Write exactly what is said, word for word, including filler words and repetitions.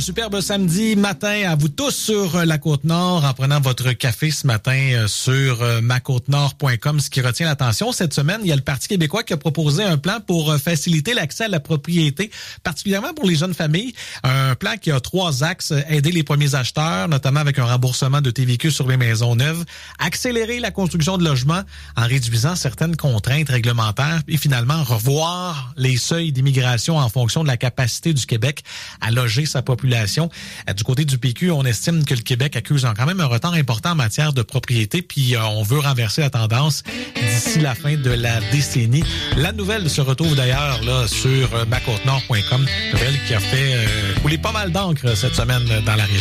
superbe samedi matin à vous tous sur la Côte-Nord en prenant votre café ce matin sur ma côte nord point com. Ce qui retient l'attention cette semaine, il y a le Parti québécois qui a proposé un plan pour faciliter l'accès à la propriété, particulièrement pour les jeunes familles. Un plan qui a trois axes: aider les premiers acheteurs, notamment avec un remboursement de T V Q sur les maisons neuves, accélérer la construction de logements en réduisant certaines contraintes réglementaires et finalement revoir les seuils d'immigration en fonction de la capacité du Québec à loger sa population. Du côté du P Q, on estime que le Québec accuse quand même un retard important en matière de propriété, puis euh, on veut renverser la tendance d'ici la fin de la décennie. La nouvelle se retrouve d'ailleurs là sur ma côte nord point com, nouvelle qui a fait euh, couler pas mal d'encre cette semaine dans la région.